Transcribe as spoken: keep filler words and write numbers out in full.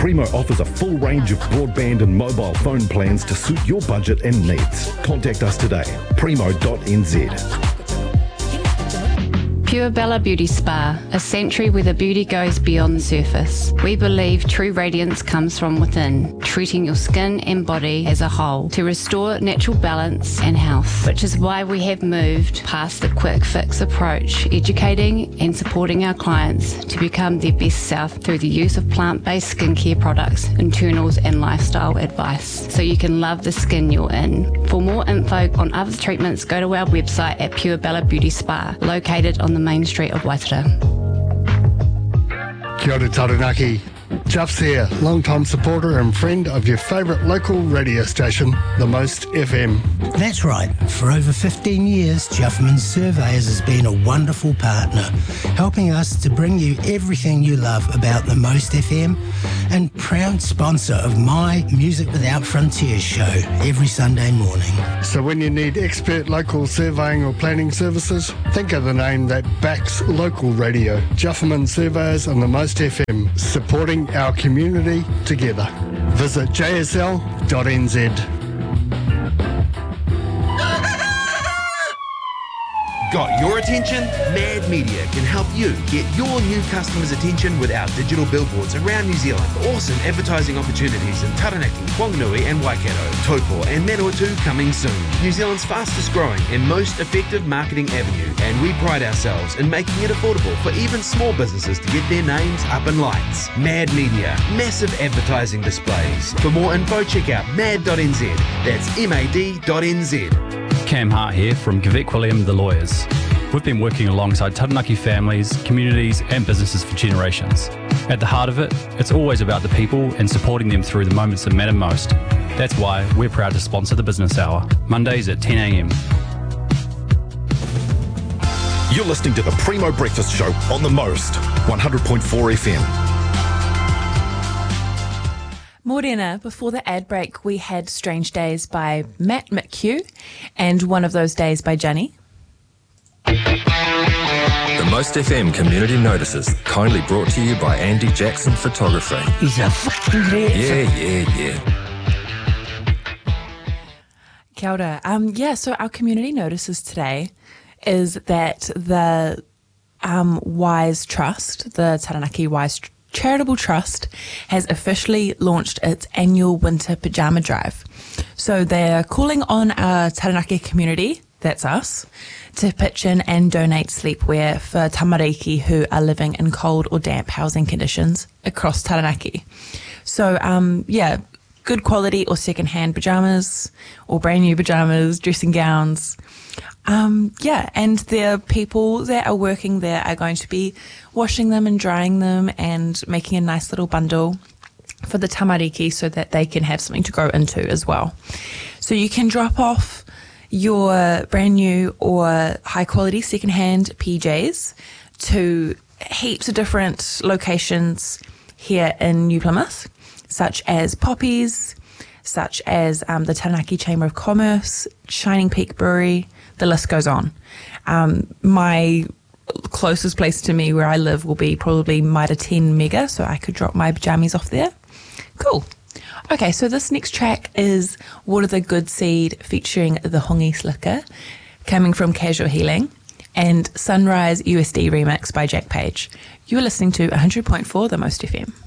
Primo offers a full range of broadband and mobile phone plans to suit your budget and needs. Contact us today, primo dot n z. Pure Bella Beauty Spa, a sanctuary where the beauty goes beyond the surface. We believe true radiance comes from within, treating your skin and body as a whole to restore natural balance and health, which is why we have moved past the quick fix approach, educating and supporting our clients to become their best self through the use of plant-based skincare products, internals and lifestyle advice, so you can love the skin you're in. For more info on other treatments, go to our website at Pure Bella Beauty Spa, located on the main street of Waitara. Kia ora Taranaki. Juff's here, long-time supporter and friend of your favourite local radio station, The Most F M. That's right. For over fifteen years, Juffman Surveyors has been a wonderful partner, helping us to bring you everything you love about The Most F M, and proud sponsor of my Music Without Frontiers show every Sunday morning. So when you need expert local surveying or planning services, think of the name that backs local radio. Juffman Surveyors and The Most F M, supporting our community together. Visit j s l dot n z. Got your attention? Mad Media can help you get your new customers' attention with our digital billboards around New Zealand. Awesome advertising opportunities in Taranaki, Whanganui and Waikato, Taupo and Manawatu coming soon. New Zealand's fastest growing and most effective marketing avenue, and we pride ourselves in making it affordable for even small businesses to get their names up in lights. Mad Media, massive advertising displays. For more info, check out mad dot n z. That's M A D dot N Z. Cam Hart here from Gavek William The Lawyers. We've been working alongside Taranaki families, communities and businesses for generations. At the heart of it, it's always about the people and supporting them through the moments that matter most. That's why we're proud to sponsor the Business Hour, Mondays at ten a m. You're listening to the Primo Breakfast Show on The Most, one hundred point four F M. Morena, before the ad break, we had Strange Days by Matt McHugh and One of Those Days by Johnny. The Most F M Community Notices, kindly brought to you by Andy Jackson Photography. He's a fucking Yeah, yeah, yeah. Kia ora. Um, yeah, so our community notices today is that the um, Wise Trust, the Taranaki Wise Trust, Charitable Trust, has officially launched its annual winter pyjama drive. So they're calling on our Taranaki community, that's us, to pitch in and donate sleepwear for tamariki who are living in cold or damp housing conditions across Taranaki. So, um, yeah, good quality or second-hand pyjamas or brand new pyjamas, dressing gowns. Um, yeah, and the people that are working there are going to be washing them and drying them and making a nice little bundle for the tamariki so that they can have something to grow into as well. So you can drop off your brand new or high quality secondhand P Js to heaps of different locations here in New Plymouth, such as Poppies, such as um, the Taranaki Chamber of Commerce, Shining Peak Brewery, the list goes on. Um, my closest place to me where I live will be probably Mitre ten Mega, so I could drop my pajamas off there. Cool. Okay, so this next track is Water the Good Seed featuring the Hongi Slicker, coming from Casual Healing, and Sunrise U S D remix by Jack Page. You're listening to one hundred point four The Most F M.